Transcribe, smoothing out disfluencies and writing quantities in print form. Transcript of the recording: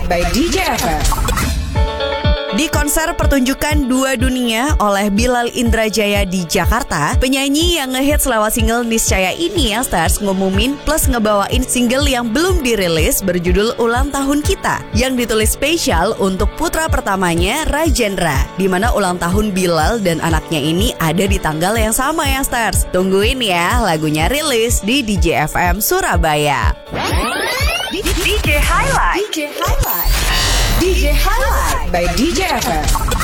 by DJ FM. Di konser pertunjukan Dua Dunia oleh Bilal Indrajaya di Jakarta, penyanyi yang ngehits lewat single Niscaya ini Stars ngumumin plus ngebawain single yang belum dirilis berjudul Ulang Tahun Kita yang ditulis spesial untuk putra pertamanya Rajendra, di mana ulang tahun Bilal dan anaknya ini ada di tanggal yang sama Stars. Tungguin ya lagunya rilis di DJ FM Surabaya. DJ Highlight by DJ FM.